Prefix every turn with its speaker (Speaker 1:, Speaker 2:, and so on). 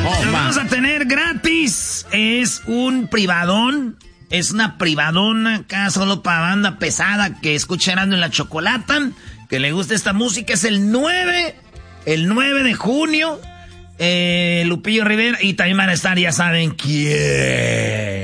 Speaker 1: Lo vamos a tener gratis. Es un privadón. Es una privadona acá solo para banda pesada que escucha Erasmo en la Chocolata. Que le gusta esta música. Es el 9 de junio. Lupillo Rivera. Y también van a estar, ya saben quién.